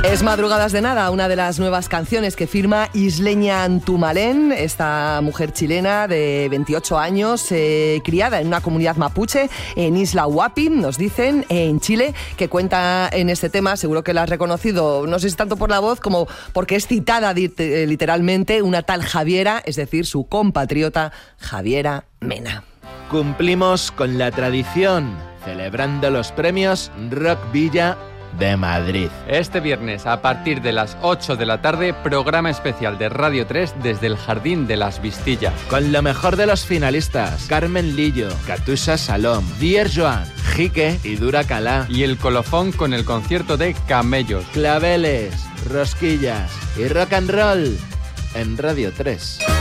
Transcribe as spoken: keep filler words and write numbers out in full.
Es Madrugadas de Nada, una de las nuevas canciones que firma Isleña Antumalén, esta mujer chilena de veintiocho años, eh, criada en una comunidad mapuche en Isla Huapi, nos dicen, en Chile, que cuenta en este tema, seguro que la has reconocido, no sé si tanto por la voz como porque es citada literalmente una tal Javiera, es decir, su compatriota Javiera Mena. Cumplimos con la tradición, celebrando los premios Rock Villa de Madrid. Este viernes, a partir de las ocho de la tarde, programa especial de Radio tres desde el Jardín de las Vistillas. Con lo mejor de los finalistas: Carmen Lillo, Katusha Salom, Dier Joan, Jique y Dura Calá. Y el colofón con el concierto de Camellos, Claveles, Rosquillas y Rock and Roll en Radio tres.